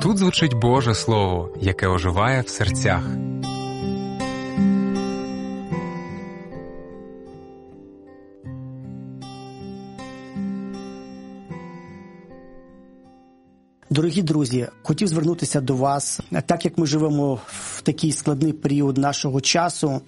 Тут звучить Боже Слово, яке оживає в серцях. Дорогі друзі, хотів звернутися до вас, так як ми живемо в такий складний період нашого часу,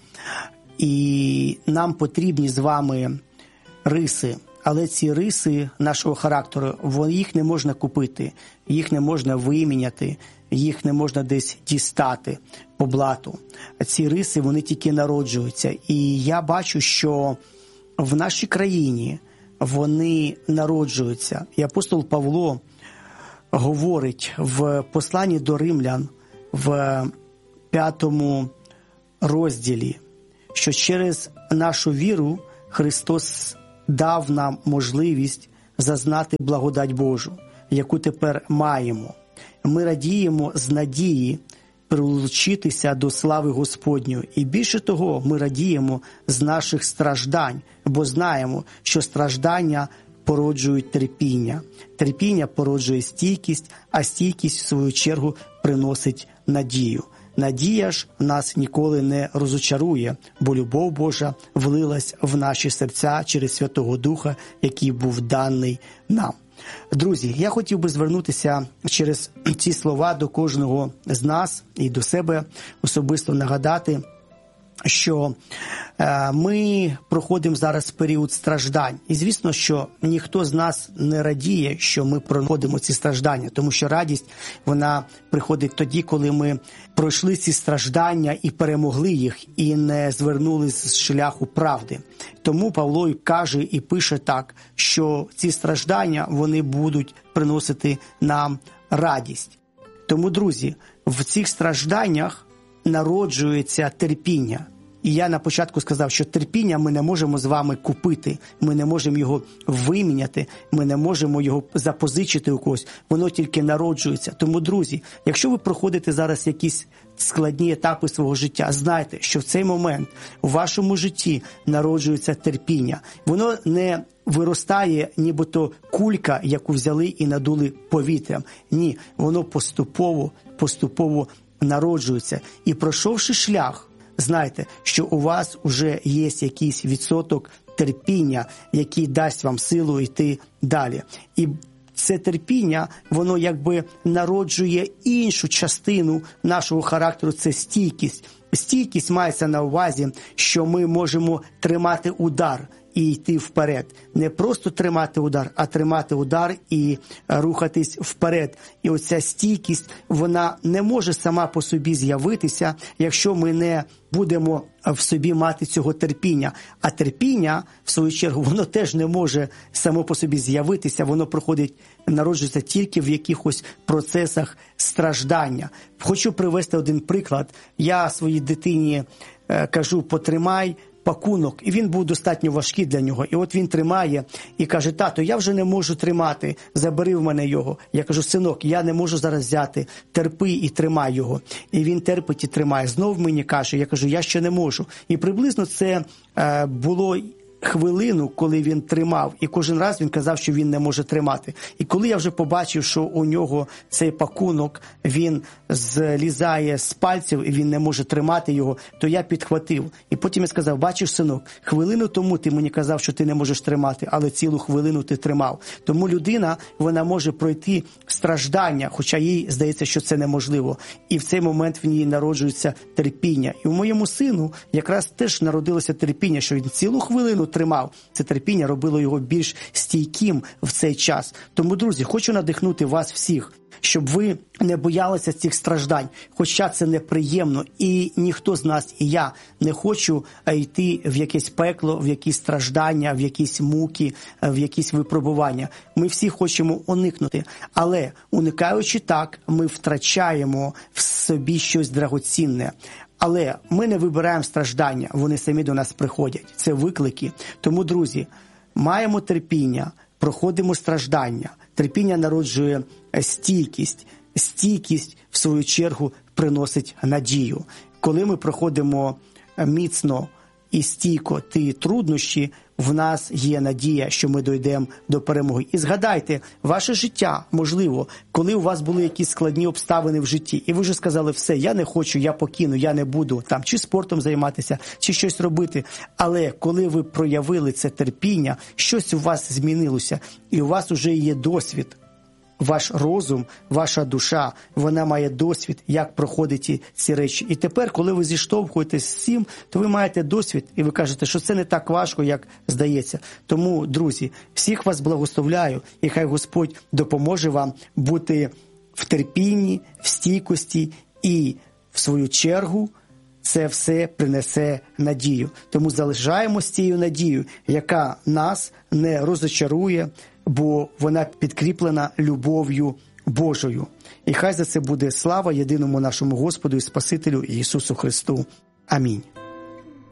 і нам потрібні з вами риси. Але ці риси нашого характеру, їх не можна купити, їх не можна виміняти, їх не можна десь дістати по блату. Ці риси, вони тільки народжуються. І я бачу, що в нашій країні вони народжуються. І апостол Павло говорить в посланні до римлян в 5 розділі, що через нашу віру Христос дав нам можливість зазнати благодать Божу, яку тепер маємо. Ми радіємо з надії прилучитися до слави Господньої. І більше того, ми радіємо з наших страждань, бо знаємо, що страждання породжують терпіння. Терпіння породжує стійкість, а стійкість, в свою чергу, приносить надію. Надія ж нас ніколи не розочарує, бо любов Божа влилась в наші серця через Святого Духа, який був даний нам. Друзі, я хотів би звернутися через ці слова до кожного з нас і до себе особисто нагадати, що ми проходимо зараз період страждань. І звісно, що ніхто з нас не радіє, що ми проходимо ці страждання, тому що радість, вона приходить тоді, коли ми пройшли ці страждання і перемогли їх, і не звернули з шляху правди. Тому Павло і каже і пише так, що ці страждання, вони будуть приносити нам радість. Тому, друзі, в цих стражданнях народжується терпіння. І я на початку сказав, що терпіння ми не можемо з вами купити, ми не можемо його виміняти, ми не можемо його запозичити у когось, воно тільки народжується. Тому, друзі, якщо ви проходите зараз якісь складні етапи свого життя, знайте, що в цей момент у вашому житті народжується терпіння. Воно не виростає, нібито кулька, яку взяли і надули повітрям. Ні, воно поступово народжується. І пройшовши шлях, знайте, що у вас вже є якийсь відсоток терпіння, який дасть вам силу йти далі. І це терпіння, воно якби народжує іншу частину нашого характеру – це стійкість. Стійкість мається на увазі, що ми можемо тримати удар і йти вперед. Не просто тримати удар, а тримати удар і рухатись вперед. І оця стійкість, вона не може сама по собі з'явитися, якщо ми не будемо в собі мати цього терпіння. А терпіння, в свою чергу, воно теж не може само по собі з'явитися, воно народжується тільки в якихось процесах страждання. Хочу привести один приклад. Я своїй дитині кажу: потримай пакунок, і він був достатньо важкий для нього. І от він тримає і каже: тато, я вже не можу тримати, забери в мене його. Я кажу: синок, я не можу зараз взяти, терпи і тримай його. І він терпить і тримає. Знов мені каже, я кажу: я ще не можу. І приблизно це було хвилину, коли він тримав, і кожен раз він казав, що він не може тримати. І коли я вже побачив, що у нього цей пакунок, він злізає з пальців, і він не може тримати його, то я підхватив. І потім я сказав: бачиш, синок, хвилину тому ти мені казав, що ти не можеш тримати, але цілу хвилину ти тримав. Тому людина, вона може пройти страждання, хоча їй здається, що це неможливо. І в цей момент в ній народжується терпіння. І у моєму сину якраз теж народилося терпіння, що він цілу хвилину тримав. Це терпіння робило його більш стійким в цей час. Тому, друзі, хочу надихнути вас всіх, щоб ви не боялися цих страждань, хоча це неприємно, і ніхто з нас, і я, не хочу йти в якесь пекло, в якісь страждання, в якісь муки, в якісь випробування. Ми всі хочемо уникнути, але уникаючи так, ми втрачаємо в собі щось драгоцінне. Але ми не вибираємо страждання, вони самі до нас приходять. Це виклики. Тому, друзі, маємо терпіння, проходимо страждання. Терпіння народжує стійкість. Стійкість, в свою чергу, приносить надію. Коли ми проходимо міцно і стійко ті труднощі, в нас є надія, що ми дійдемо до перемоги. І згадайте, ваше життя, можливо, коли у вас були якісь складні обставини в житті, і ви вже сказали, все, я не хочу, я покину, я не буду там чи спортом займатися, чи щось робити. Але коли ви проявили це терпіння, щось у вас змінилося, і у вас вже є досвід. Ваш розум, ваша душа, вона має досвід, як проходити ці речі. І тепер, коли ви зіштовхуєтесь з цим, то ви маєте досвід, і ви кажете, що це не так важко, як здається. Тому, друзі, всіх вас благословляю, і хай Господь допоможе вам бути в терпінні, в стійкості, і, в свою чергу, це все принесе надію. Тому залишаємось цією надією, яка нас не розочарує, бо вона підкріплена любов'ю Божою. І хай за це буде слава єдиному нашому Господу і Спасителю Ісусу Христу. Амінь.